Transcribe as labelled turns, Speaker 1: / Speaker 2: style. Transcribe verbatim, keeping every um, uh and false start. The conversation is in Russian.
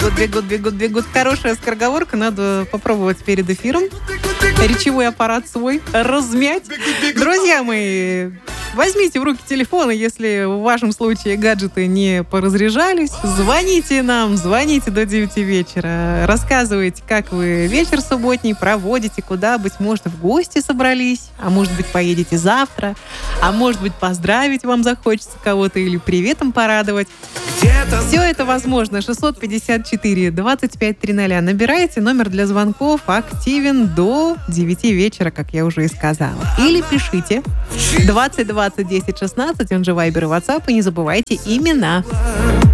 Speaker 1: Бегут, бегут, бегут, бегут. Хорошая скороговорка, надо попробовать перед эфиром. Речевой аппарат свой размять. Друзья мои, возьмите в руки телефоны, если в вашем случае гаджеты не поразряжались. Звоните нам, звоните до девяти вечера. Рассказывайте, как вы вечер субботний проводите, куда, быть может, в гости собрались, а может быть, поедете завтра, а может быть, поздравить вам захочется кого-то или приветом порадовать. Все это возможно. шестьсот пятьдесят четыре двадцать пять тридцать. Набирайте, номер для звонков активен до девяти вечера, как я уже и сказала. Или пишите двадцать двадцать десять шестнадцать, он же Вайбер и WhatsApp, и не забывайте имена.